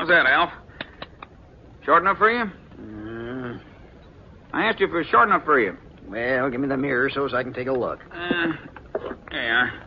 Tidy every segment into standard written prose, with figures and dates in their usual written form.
How's that, Alf? Short enough for you? I asked you if it was short enough for you. Well, give me the mirror so I can take a look. There you are.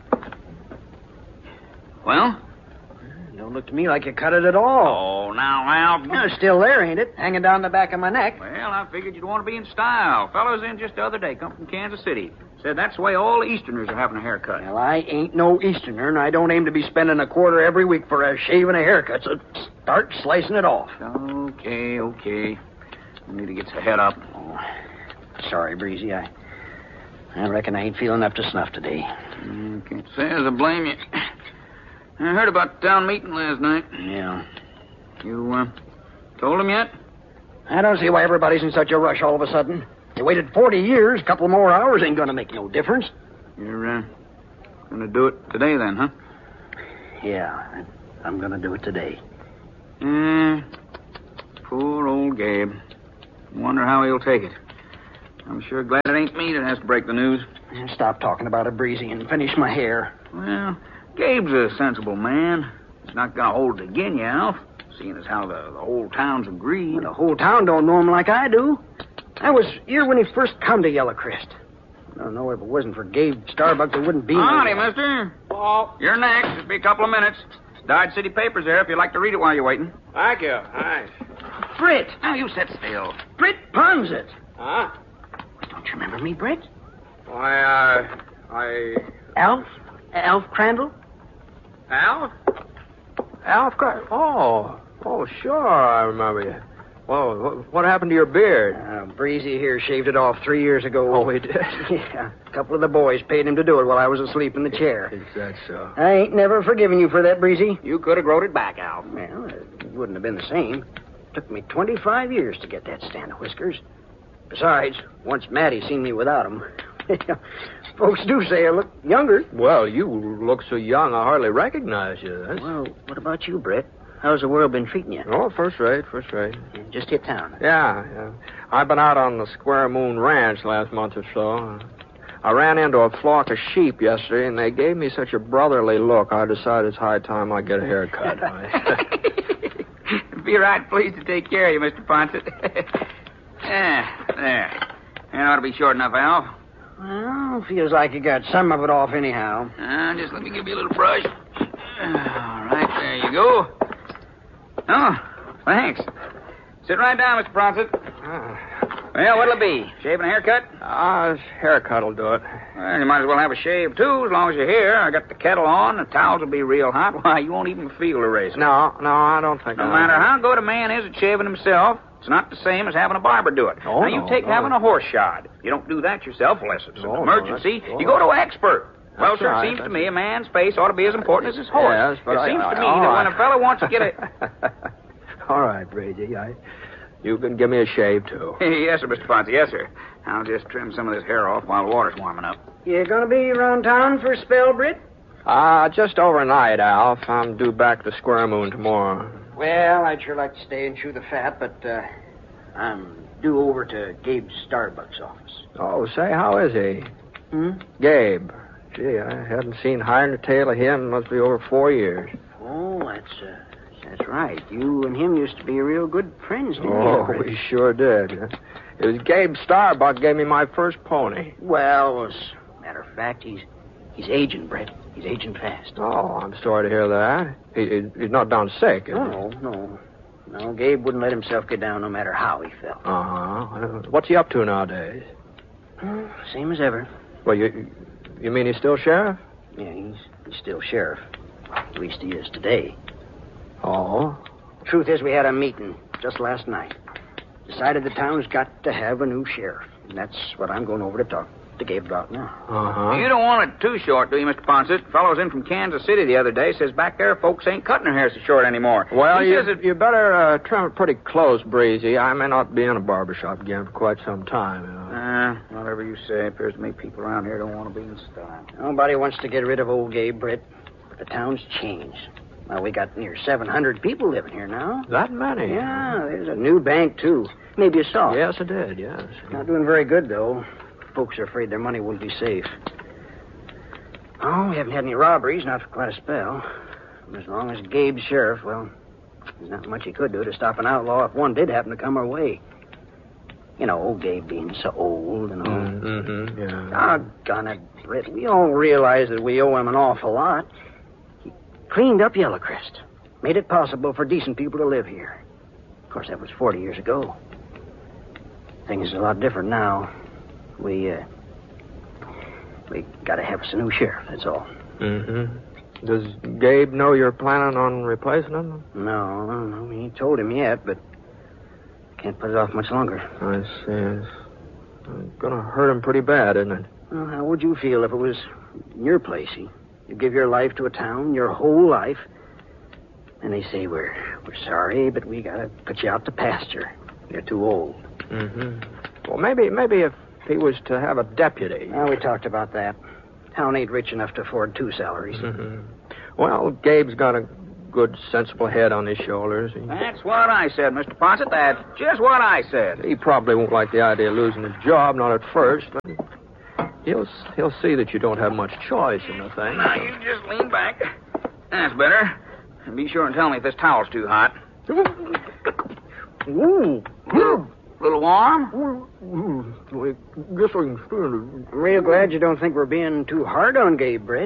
Well? Don't look to me like you cut it at all. Oh, now, Alf. No, it's still there, ain't it? Hanging down the back of my neck. Well, I figured you'd want to be in style. Fellows in just the other day come from Kansas City. Said that's the way all the Easterners are having a haircut. Well, I ain't no Easterner, and I don't aim to be spending a quarter every week for a shave and a haircut, so start slicing it off. Okay. I need to get the head up. Oh, sorry, Breezy. I reckon I ain't feeling up to snuff today. Can't say as I blame you. I heard about the town meeting last night. Yeah. You, told him yet? I don't see why everybody's in such a rush all of a sudden. They waited 40 years. A couple more hours ain't gonna make no difference. You're, gonna do it today then, huh? Yeah, I'm gonna do it today. Poor old Gabe. Wonder how he'll take it. I'm sure glad it ain't me that has to break the news. Stop talking about it, Breezy, and finish my hair. Well, Gabe's a sensible man. He's not gonna hold it again you, Alf. Seeing as how the whole town's agreed. Well, the whole town don't know him like I do. I was here when he first come to Yellowcrest. I don't know if it wasn't for Gabe Starbuck, there wouldn't be Howdy, mister. Oh, you're next. It'll be a couple of minutes. Dodge City papers there if you'd like to read it while you're waiting. Thank you. Nice. Britt! Now, you sit still. Britt Ponset! Huh? Don't you remember me, Britt? Why, Alf Crandall? Alf? Oh, sure, I remember you. Well, what happened to your beard? Breezy here shaved it off 3 years ago. Oh, he did? Yeah. A couple of the boys paid him to do it while I was asleep in the chair. Is that so? I ain't never forgiven you for that, Breezy. You could have growed it back, Alf. Well, it wouldn't have been the same. Took me 25 years to get that stand of whiskers. Besides, once Maddie seen me without 'em. Folks do say I look younger. Well, you look so young, I hardly recognize you. Well, what about you, Brett? How's the world been treating you? Oh, first rate. Just hit town. Yeah. I've been out on the Square Moon Ranch last month or so. I ran into a flock of sheep yesterday, and they gave me such a brotherly look, I decided it's high time I get a haircut. Be right pleased to take care of you, Mr. Ponset. There. That ought to be short enough, Alf. Well, feels like you got some of it off anyhow. Just let me give you a little brush. All right, there you go. Oh, thanks. Sit right down, Mr. Ponset. Well, what'll it be? Shave and a haircut? Haircut'll do it. Well, you might as well have a shave, too, as long as you're here. I got the kettle on. The towels will be real hot. Why, you won't even feel the razor. No, I don't think No matter how good a man is at shaving himself, it's not the same as having a barber do it. Oh, now, you take having a horse shod. You don't do that yourself unless it's an emergency. You go to an expert. Well, sir, it seems to me a man's face ought to be as important as his horse. Yes, but it seems to me that when a fellow wants to get a... All right, Brady. You can give me a shave, too. Yes, sir, Mr. Ponce. Yes, sir. I'll just trim some of this hair off while the water's warming up. You gonna be around town for a spell, Britt? Just overnight, Alf. I'm due back to Square Moon tomorrow. Well, I'd sure like to stay and chew the fat, but, I'm due over to Gabe Starbuck's office. Oh, say, how is he? Gabe. Gee, I haven't seen hide nor tail of him. Must be over 4 years. Oh, that's right. You and him used to be real good friends, didn't you? Oh, we sure did. It was Gabe Starbuck gave me my first pony. Well, as a matter of fact, he's aging, Brett. He's aging fast. Oh, I'm sorry to hear that. He's not down sick, is he? No. No, Gabe wouldn't let himself get down no matter how he felt. Uh-huh. What's he up to nowadays? Same as ever. Well, you mean he's still sheriff? Yeah, he's still sheriff. At least he is today. Oh? Truth is, we had a meeting just last night. Decided the town's got to have a new sheriff. And that's what I'm going over to talk to Gabe about now. Uh-huh. You don't want it too short, do you, Mr. Ponset? Fellow's in from Kansas City the other day. Says back there folks ain't cutting their hair so short anymore. Well, you better trim it pretty close, Breezy. I may not be in a barbershop again for quite some time, you know. Whatever you say. Appears to me people around here don't want to be in style. Nobody wants to get rid of old Gabe, Britt. But the town's changed. Well, we got near 700 people living here now. That many? Yeah, there's a new bank, too. Maybe you saw it. Yes, I did, yes. Not doing very good, though. Folks are afraid their money won't be safe. Oh, we haven't had any robberies, not for quite a spell. And as long as Gabe's sheriff, well, There's not much he could do to stop an outlaw if one did happen to come our way. You know, old Gabe being so old and all. Mm-hmm, yeah. Doggone it, Britt. We all realize that we owe him an awful lot. He cleaned up Yellowcrest. Made it possible for decent people to live here. Of course, that was 40 years ago. Things are a lot different now. We gotta have us a new sheriff, that's all. Mm-hmm. Does Gabe know you're planning on replacing him? No, he ain't told him yet, but can't put it off much longer. I see. It's gonna hurt him pretty bad, isn't it? Well, how would you feel if it was in your place? You give your life to a town, your whole life, and they say, we're sorry, but we gotta put you out to pasture. You're too old. Mm-hmm. Well, maybe if he was to have a deputy. Well, we talked about that. Town ain't rich enough to afford 2 salaries. Mm-hmm. Well, Gabe's got a good, sensible head on his shoulders. That's what I said, Mr. Ponset. That's just what I said. He probably won't like the idea of losing his job, not at first, but he'll see that you don't have much choice in the thing. Now, you just lean back. That's better. And be sure and tell me if this towel's too hot. Ooh. A little warm? I guess I can stand it. I'm real glad you don't think we're being too hard on Gabe, Britt.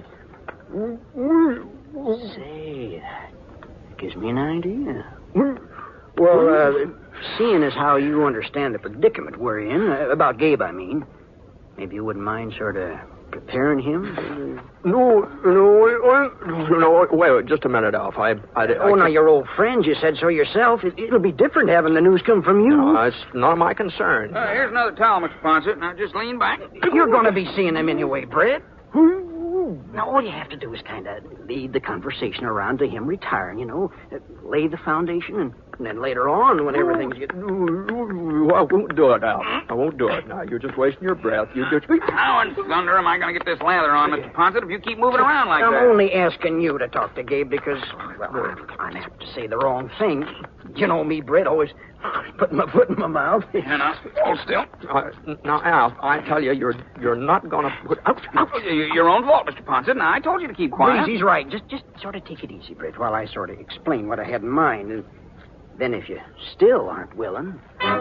Say, that gives me an idea. Well, seeing as how you understand the predicament we're in, about Gabe, I mean, maybe you wouldn't mind sort of preparing him? No, wait, just a minute, Alf. Now, you're old friends. You said so yourself. It'll be different having the news come from you. No, it's none of my concern. Here's another towel, Mr. Ponset. Now, just lean back. You're going to be seeing him anyway, Britt. Now, all you have to do is kind of lead the conversation around to him retiring, lay the foundation, and then later on, when everything's... I won't do it, Al. I won't do it. Now, you're just wasting your breath. You just... How in thunder am I going to get this lather on, Mr. Ponset, if you keep moving around like that? I'm only asking you to talk to Gabe because, well, I'm apt to say the wrong thing. You know me, Britt, always putting my foot in my mouth. And I'll hold still. Now, Al, I tell you, you're not going to put... Out. Your own fault, Mr. Ponset. Now, I told you to keep quiet. Please, he's right. Just sort of take it easy, Britt, while I sort of explain what I had in mind. And then if you still aren't willing...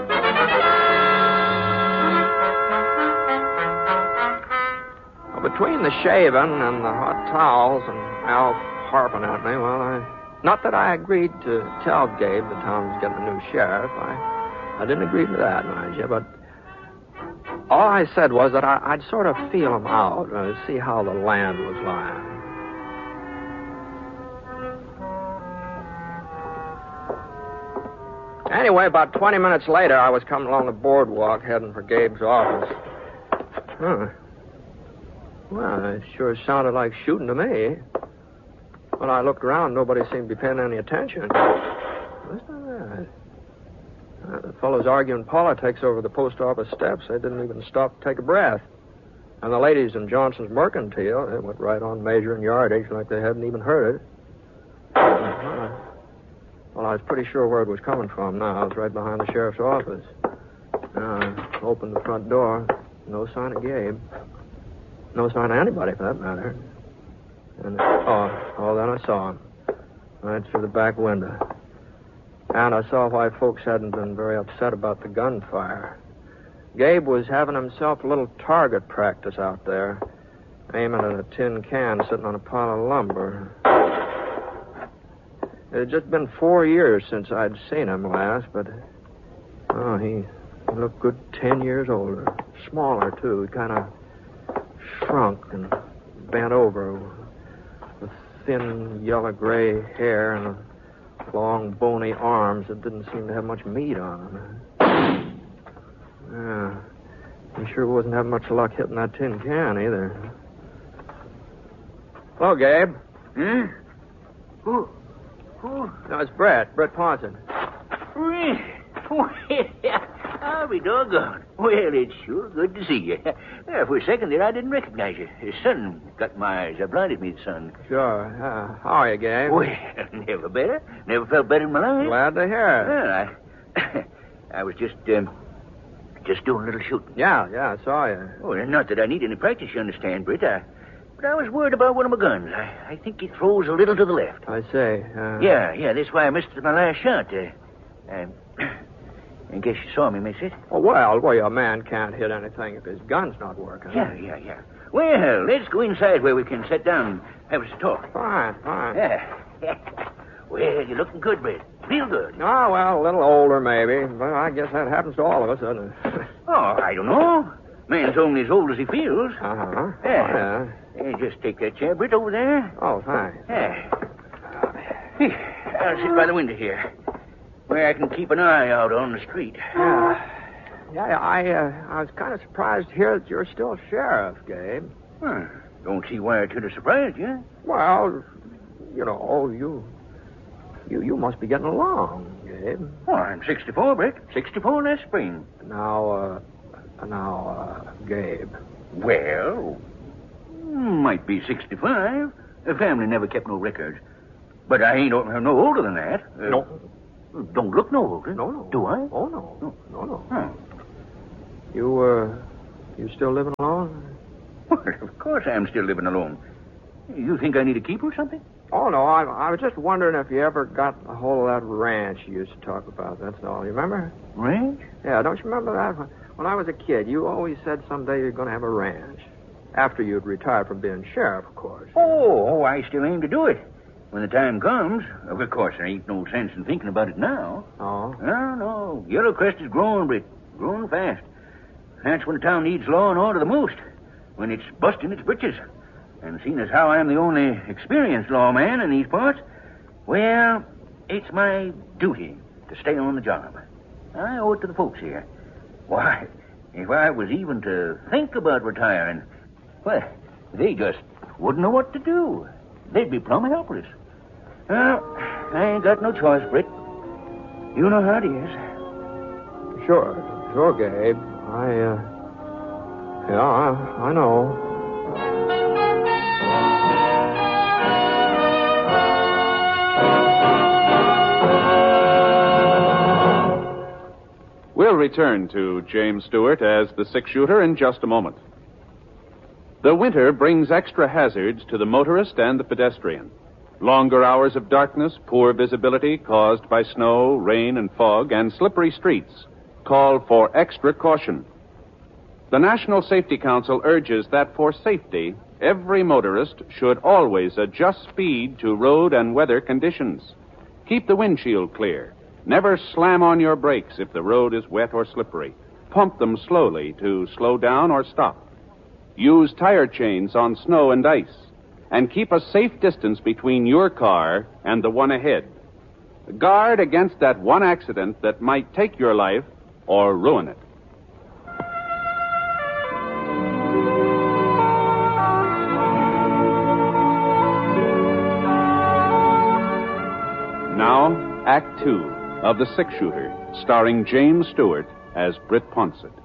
Well, between the shaving and the hot towels and Al harping at me, not that I agreed to tell Gabe the town was getting a new sheriff. I didn't agree to that, mind you, but all I said was that I'd sort of feel him out, see how the land was lying. Anyway, about 20 minutes later, I was coming along the boardwalk heading for Gabe's office. Huh. Well, it sure sounded like shooting to me. When I looked around, nobody seemed to be paying any attention. Listen to that. The fellows arguing politics over the post office steps, they didn't even stop to take a breath. And the ladies in Johnson's Mercantile, they went right on measuring yardage like they hadn't even heard it. Well, I was pretty sure where it was coming from now. I was right behind the sheriff's office. I opened the front door. No sign of Gabe. No sign of anybody, for that matter. And, then I saw him. Right through the back window. And I saw why folks hadn't been very upset about the gunfire. Gabe was having himself a little target practice out there, aiming at a tin can sitting on a pile of lumber. It had just been 4 years since I'd seen him last, but... he looked good 10 years older. Smaller, too. He kind of shrunk and bent over with thin yellow-gray hair and long, bony arms that didn't seem to have much meat on them. He sure wasn't having much luck hitting that tin can, either. Hello, Gabe. Who? No, it's Brett Ponson. I'll be doggone. Well, it's sure good to see you. For a second there, I didn't recognize you. The sun got my eyes. I blinded me, the sun. Sure. How are you, Gabe? Well, never better. Never felt better in my life. Glad to hear it. Well, I was just doing a little shooting. Yeah, I saw you. Oh, not that I need any practice, you understand, Britt. But I was worried about one of my guns. I think it throws a little to the left. I say. Yeah, that's why I missed my last shot. I guess you saw me miss it. Oh, well, a man can't hit anything if his gun's not working. Yeah. Well, let's go inside where we can sit down and have us a talk. Fine. Yeah. Well, you're looking good, Brett. Real good. Oh, well, a little older, maybe. But I guess that happens to all of us, doesn't it? Oh, I don't know. Man's only as old as he feels. Uh-huh. Yeah. Just take that chair, Britt, over there. Oh, thanks. Yeah. I'll sit by the window here, where I can keep an eye out on the street. Yeah, I was kind of surprised to hear that you're still sheriff, Gabe. Don't see why it should have surprised you. Well, you must be getting along, Gabe. Oh, I'm 64, Britt. 64 last spring. Now, Gabe. Well, might be 65. The family never kept no records. But I ain't no older than that. No. Don't look no older. No. Do I? Oh, no. No. Huh. You still living alone? Well, of course I'm still living alone. You think I need a keeper or something? Oh, no, I was just wondering if you ever got a hold of that ranch you used to talk about, that's all. You remember? Ranch? Yeah, don't you remember that? When I was a kid, you always said someday you're going to have a ranch. After you'd retired from being sheriff, of course. Oh, I still aim to do it. When the time comes. Of course, there ain't no sense in thinking about it now. Oh? No. Yellowcrest is growing, Britt. Growing fast. That's when the town needs law and order the most. When it's busting its britches. And seeing as how I'm the only experienced lawman in these parts, well, it's my duty to stay on the job. I owe it to the folks here. Why, if I was even to think about retiring, well, they just wouldn't know what to do. They'd be plumb helpless. Well, I ain't got no choice, Britt. You know how it is. Sure, Gabe. I know. We'll return to James Stewart as the six-shooter in just a moment. The winter brings extra hazards to the motorist and the pedestrian. Longer hours of darkness, poor visibility caused by snow, rain, and fog, and slippery streets call for extra caution. The National Safety Council urges that for safety, every motorist should always adjust speed to road and weather conditions. Keep the windshield clear. Never slam on your brakes if the road is wet or slippery. Pump them slowly to slow down or stop. Use tire chains on snow and ice. And keep a safe distance between your car and the one ahead. Guard against that one accident that might take your life or ruin it. Now, Act 2 of The Six-Shooter, starring James Stewart as Britt Ponsett.